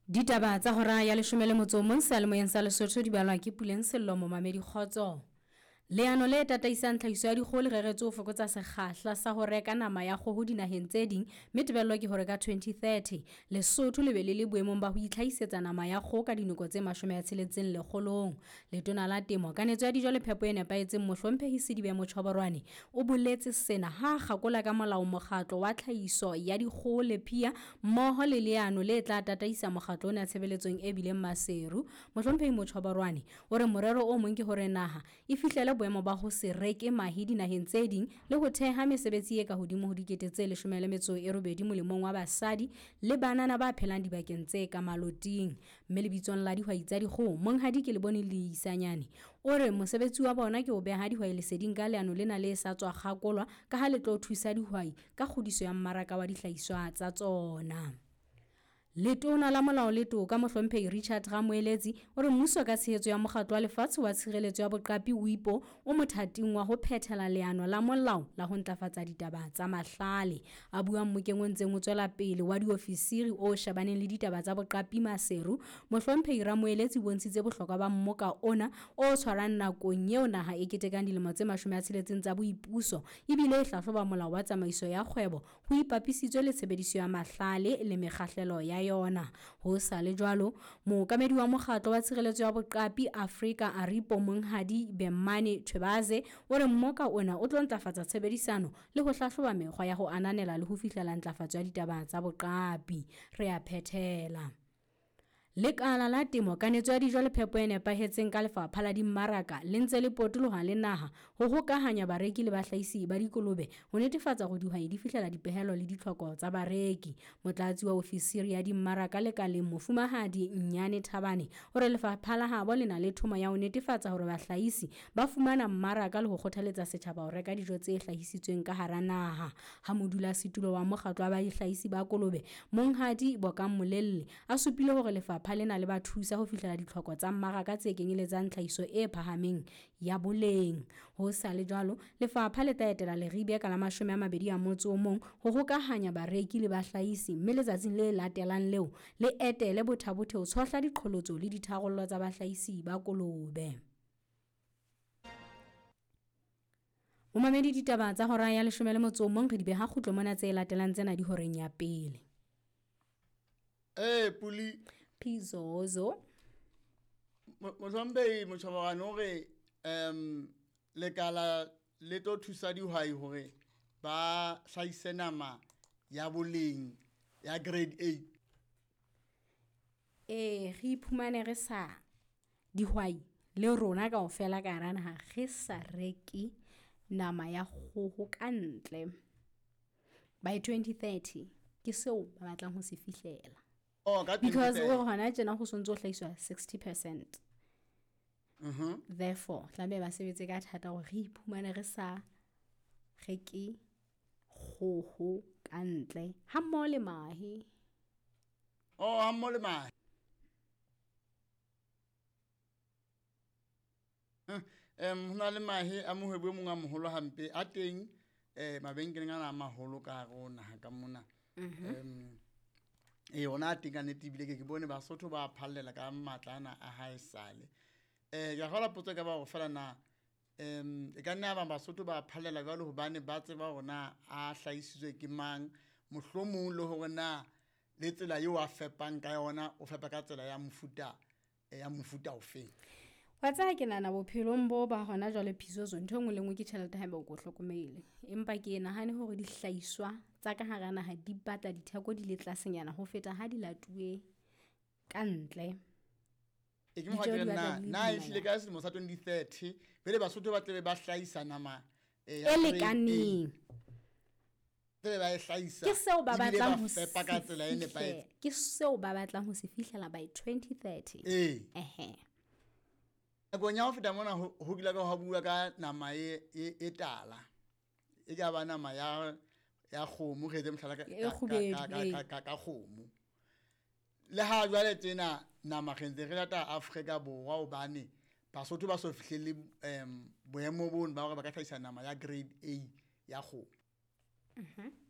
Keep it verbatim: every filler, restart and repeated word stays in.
Ditaba tsa hora ya leshome le motso mong sa le moyeng sa Lesotho di balwa ke Puleng Sello Momamedi Kgotso. Leano le tataisang tlhahiso ya dikgoho le reretse ho fokotsa sekgahla sa ho reka nama ya kgoho dinaheng tse ding mme tebello ke hore ka twenty thirty Lesotho le be le le boemong ba ho itlhahisetsa nama ya kgoho ka dinoko tse mashome a tsheletseng lekgolong. Letona la temo kanetso ya dijo le phepo e nepahetseng Mohlomphehi Sidibe Motshoborwane o boletse sena ha kgakola ka molao mokgatlo wa tlhahiso ya dikgoho le P I A mmoho le leano le tla tataisa mokgatlo ona tshebeletsong e bileng maseru. Mohlomphehi Motshoborwane o re morero o mong ke hore naha e fihlele boemo ba ho se reke mahe dinaheng tse ding le ho theha mesebetsi e ka hodimo ho dikete tse leshome le metso e robedi molemong wa basadi le banana ba phelang dibakeng tse ka maloting. Mme lebitsong la dihwai tsa dikgoho monghadi ke le bone le isanyane o re mosebetsi wa bona ke ho beha dihwai leseding ka leano lena le sa tswa kgakolwa ka ha le tlo thusa dihwai ka kgodiso ya mmaraka wa dihlahiswa tsa tsona. Letona la molao le toka Mohlomphehi Richard Ramoeletsi o re mmuso ka tshehetso ya mokgatlo wa lefatshe wa tshireletso ya boqapi W I P O o mothating wa ho phethela leano la molao la ho ntlafatsa ditaba tsa mahlale. A buang mokengong tse mo tswela pele wa diofisiri o shabaneng le ditaba tsa boqapi maseru, Mohlomphehi Ramoeletsi bontshitse bohlokwa ba mmoka ona o tshwarang nakong eo naha e ketekang dilemo tse mashome a tsheletseng tsa boipuso ebile e hlahloba molao wa tsamaiso ya kgwebo ho ipapisitswe le tshebediso ya mahlale le mekgahlelo ya yona. Ho sa le jwalo mookamedi wa mokgatlo wa tshireletso ya boqapi Afrika Aripo Monghadi Bemmane Thwebaze o re mmoka ona o tlo ntlafatsa tshebedisano le ho hlahloba mekgwa ya ho ananela le ho fihlela ntlafatso ya ditaba tsa boqapi. Re a phethela lekala la temo kanetso ya dijo le phepo e nepahetseng ka lefapha la dimmaraka le ntse le potoloha le naha ho hokahanya bareki le bahlahisi ba dikolobe ho netefatsa hore dihwai di fihlela dipehelo le ditlhoko tsa bareki. Motlatsi wa ofisiri ya dimmaraka lekaleng Mofumahadi Nyane Thabane o re lefapha la habo lena le thomo ya ho netefatsa hore bahlahisi ba fumana mmaraka le ho kgothaletsa setjhaba ho reka dijo tse hlahisitsweng ka hara naha. Ha modula situlo wa mokgatlo wa bahlahisi ba kolobe Monghadi Bokamolelle a supile hore lefapha lena le ba thusa ho fihlela ditlhoko tsa mmaraka tse kenyeletsang tlhahiso e phahameng ya boleng. Ho sa le jwalo lefapha le taetela leribe ka la mashome a mabedi a motso o mong ho hokahanya bareki le bahlahisi mme letsatsing le latelang leo le etele bothabothe ho tshohla diqholotso le ditharollo tsa bahlahisi ba kolobe. O mamedi ditaba tsa hora ya leshome le motso o mong re di beha kgutlo mona tse latelang tsena di horeng ya pele. Eh Puli Phizozo Mohlomphehi Motshoborwane o re em lekala le tlo thusa dihwai hore ba hlahise nama ya boleng ya grade A. Eh re iphumane re sa dihwai le rona kaofela ka hara naha re sa reki nama ya kgoho ka ntle by twenty thirty ke seo ba batlang ho se fihlela. Oh, because o hona tjena ho sontso hlahiswa sixty percent. Mhm. Therefore tlabe ba sebetse ka thata hore re iphumane re sa reki kgoho ka ntle ha mmoho le mahe. Oh, ha mmoho le mahe. Em hona le mahe a mohwebo mong a moholo hampe a teng eh mabenkeleng ana a maholo ka rona ha ka mona. Em e ona a teng a netibile ke ke bone Basotho ba phallela ka matlana a hae sale. Eh ya hola potso ka ba go fela na em e ka nna ba Basotho ba phallela jwalo hobane ba tseba hona a hlahisitswe ke mang mohlomong le hore na le tsela eo a fepang ka yona o fepa ka tsela ya mofuta ya mofuta ofeng. Wa tsaya ke nana bophelong bo ba hona jwale Phizozo ntho engwe le ngwe ke tjhelete haeba o go hlokomele empa ke nahane hore dihlahiswa tsa ka hara naha di batla ditheko di le tlasenyana ho feta ha di latuwe ka ntle. E ke mo ga na na e hlile ka selemo sa twenty thirty bele Basotho ba tle ba hlahisa nama ya lekaneng tle ba e hlahisa ke seo ba batlang ho fepa ka tsela e nepahetseng ke seo ba batlang ho se fihlela by twenty thirty. Eh ehe go nya ho feta mona ho gila ka ho bua ka nama e e tala e ka ba nama ya ya kgomo ge tse mhlala ka ka ka kgomo le ha jwale tsena nama khentse re lata Afrika Borwa o bane Basotho ba so fihlelle em boemo bona ba hore ba ka hlahisa nama ya grade A ya kgomo. Mhm